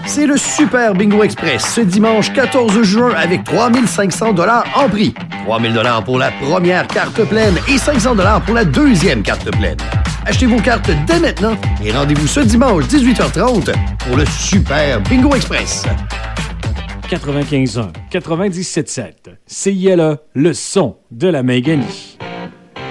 C'est le Super Bingo Express ce dimanche 14 juin avec 3500 $ en prix. 3000 $ pour la première carte pleine et 500 $ pour la deuxième carte pleine. Achetez vos cartes dès maintenant et rendez-vous ce dimanche 18h30 pour le Super Bingo Express. 95.1, 97.7. CILA, le son de la Maiganie.